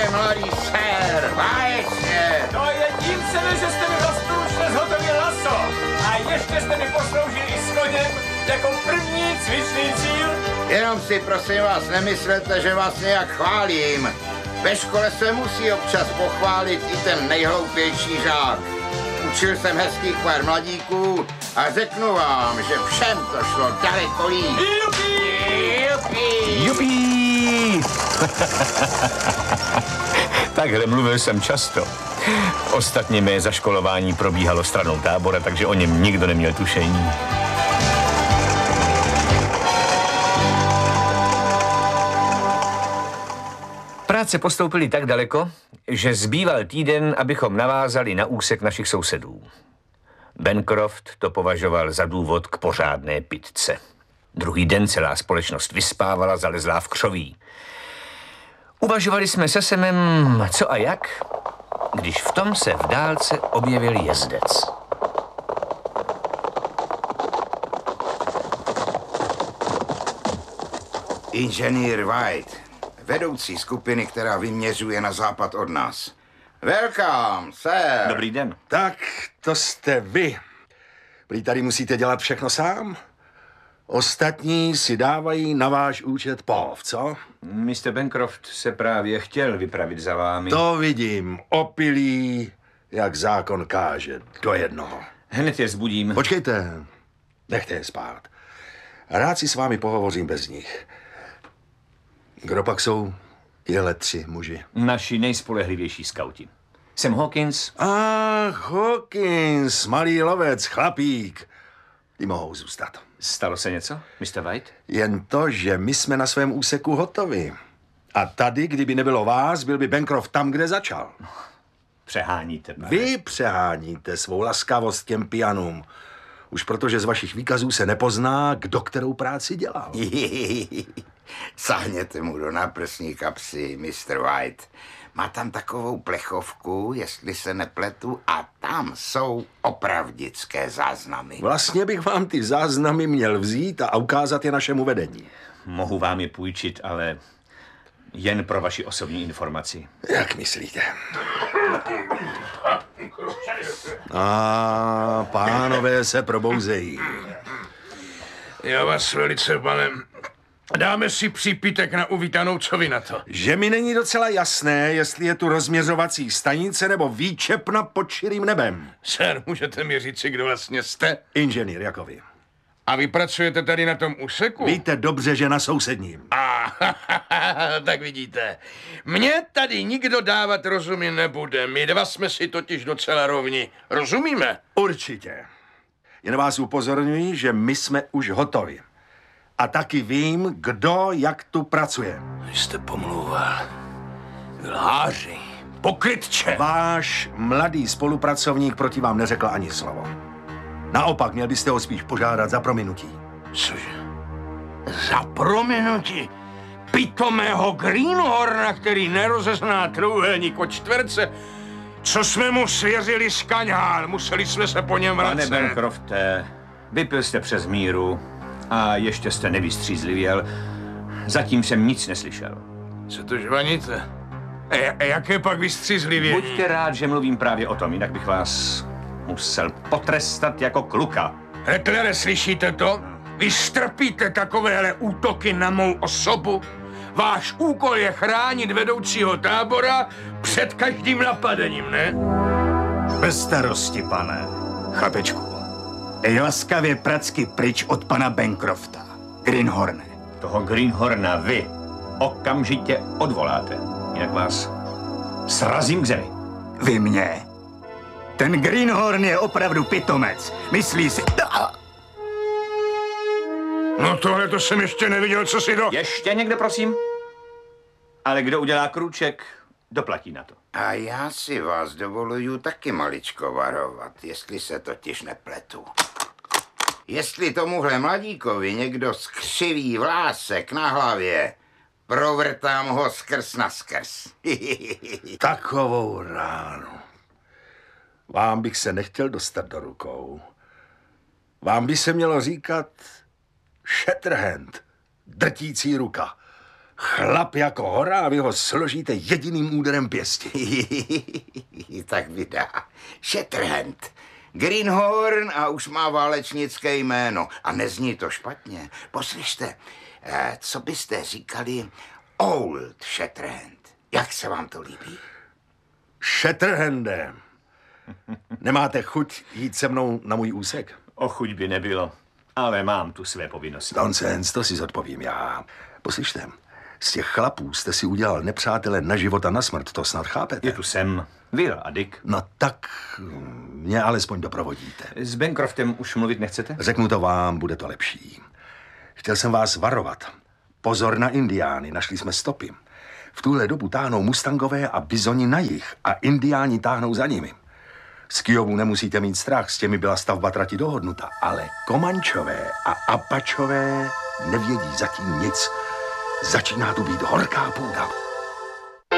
Vítejte, mladý sér, báječně. No jedním se mi, že jste mi rozstručně zhotovil laso. A ještě jste mi posloužili i s koněm jako první cvičný cíl. Jenom si prosím vás nemyslete, že vás nějak chválím. Ve škole se musí občas pochválit i ten nejhloupější žák. Učil jsem hezkých pár mladíků a řeknu vám, že všem to šlo daleko líp. Jupi! Jupi! Takhle mluvil jsem často. Ostatně mé zaškolování probíhalo stranou tábora, takže o něm nikdo neměl tušení. Práce postoupily tak daleko, že zbýval týden, abychom navázali na úsek našich sousedů. Bancroft to považoval za důvod k pořádné pitce. Druhý den celá společnost vyspávala, zalezlá v křoví. Uvažovali jsme se Semem, co a jak, když v tom se v dálce objevil jezdec. Inženýr White, vedoucí skupiny, která vyměřuje na západ od nás. Welcome, sir. Dobrý den. Tak, to jste vy. Prý tady musíte dělat všechno sám? Ostatní si dávají na váš účet pov, co? Mr. Bancroft se právě chtěl vypravit za vámi. To vidím. Opilý, jak zákon káže. Do jednoho. Hned je zbudím. Počkejte. Nechte je spát. Rád si s vámi pohovořím bez nich. Kdo pak jsou tihle 3 muži? Naši nejspolehlivější skauti. Sam Hawkins. Ach, Hawkins, malý lovec, chlapík. Ty mohou zůstat. Stalo se něco, Mr. White? Jen to, že my jsme na svém úseku hotovi. A tady, kdyby nebylo vás, byl by Bancroft tam, kde začal. Přeháníte, pane. Vy přeháníte svou laskavost těm pianům. Už protože z vašich výkazů se nepozná, kdo kterou práci dělal. Sáhněte mu do náprsní kapsy, Mr. White. Má tam takovou plechovku, jestli se nepletu, a tam jsou opravdické záznamy. Vlastně bych vám ty záznamy měl vzít a ukázat je našemu vedení. Mohu vám je půjčit, ale jen pro vaši osobní informaci. Jak myslíte? A pánové se probouzejí. Já vás velice, pane. Dáme si přípitek na uvítanou, co vy na to? Že mi není docela jasné, jestli je tu rozměřovací stanice nebo výčepna pod širým nebem. Sir, můžete mi říci, kdo vlastně jste? Inženýr jako vy. A vy pracujete tady na tom úseku? Víte dobře, že na sousedním. Tak vidíte. Mně tady nikdo dávat rozumy nebude. My dva jsme si totiž docela rovni. Rozumíme? Určitě. Jen vás upozorňuji, že my jsme už hotovi. A taky vím, kdo jak tu pracuje. Vy jste pomlouval. Lháři. Pokrytče. Váš mladý spolupracovník proti vám neřekl ani slovo. Naopak, měl byste ho spíš požádat za prominutí. Cože? Za prominutí? Pitomého Greenhorna, který nerozezná trůhelník od čtverce? Co jsme mu svěřili z kaňál? Museli jsme se po něm vracet. Pane Bancrofte, vypil jste přes míru a ještě jste nevystřízlivěl. Zatím jsem nic neslyšel. Co to žvaníte? Jaké pak vystřízlivění? Buďte rád, že mluvím právě o tom, jinak bych vás musel potrestat jako kluka. Hetlere, slyšíte to? Vy strpíte takovéhle útoky na mou osobu? Váš úkol je chránit vedoucího tábora před každým napadením, ne? Bez starosti, pane. Chlapečku, dej laskavě pracky pryč od pana Bancrofta. Greenhorne. Toho Greenhorna vy okamžitě odvoláte, jinak vás srazím k zemi. Vy mě? Ten Greenhorn je opravdu pitomec. Myslí si... No tohle to jsem ještě neviděl, co si to... Ještě někde, prosím? Ale kdo udělá krůček, doplatí na to. A já si vás dovoluju taky maličko varovat, jestli se totiž nepletu. Jestli tomuhle mladíkovi někdo skřiví vlásek na hlavě, provrtám ho skrz na skrz. Takovou ránu. Vám bych se nechtěl dostat do rukou. Vám by se mělo říkat Shatterhand, drtící ruka. Chlap jako hora a vy ho složíte jediným úderem pěsti. Tak vydá. Shatterhand. Greenhorn a už má válečnické jméno. A nezní to špatně. Poslyšte, co byste říkali Old Shatterhand? Jak se vám to líbí? Shatterhande, nemáte chuť jít se mnou na můj úsek? O chuť by nebylo, ale mám tu své povinnosti. Nonsens, to si zodpovím já. Poslyšte, z těch chlapů jste si udělal nepřátele na život a na smrt, to snad chápete? Je tu Sam, Will a Dick. No tak mě alespoň doprovodíte. S Bancroftem už mluvit nechcete? Řeknu to vám, bude to lepší. Chtěl jsem vás varovat. Pozor na indiány, našli jsme stopy. V tuhle dobu táhnou mustangové a bizoni na jih a indiáni táhnou za nimi. Z Kiovu nemusíte mít strach, s těmi byla stavba trati dohodnuta, ale Komančové a Apačové nevědí zatím nic. Začíná tu být horká půda.